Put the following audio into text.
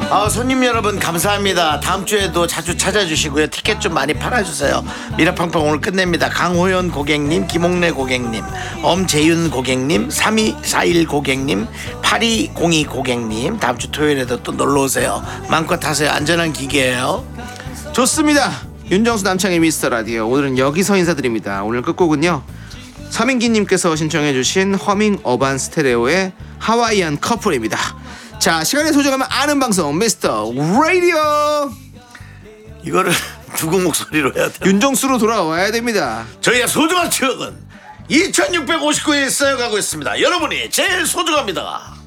손님 여러분 감사합니다. 다음 주에도 자주 찾아주시고요. 티켓 좀 많이 팔아주세요. 미라팡팡 오늘 끝냅니다. 강호연 고객님, 김홍래 고객님, 엄재윤 고객님, 3241 고객님, 8202 고객님, 다음 주 토요일에도 또 놀러오세요. 마음껏 타세요. 안전한 기계예요. 좋습니다. 윤정수 남창의 미스터라디오 오늘은 여기서 인사드립니다. 오늘 끝곡은요 서민기님께서 신청해주신 허밍 어반 스테레오의 하와이안 커플입니다. 자, 시간의 소중함을 아는 방송 미스터 라디오. 이거를 누구 목소리로 해야 돼? 윤정수로 돌아와야 됩니다. 저희의 소중한 추억은 2659일 쌓여가고 있습니다. 여러분이 제일 소중합니다.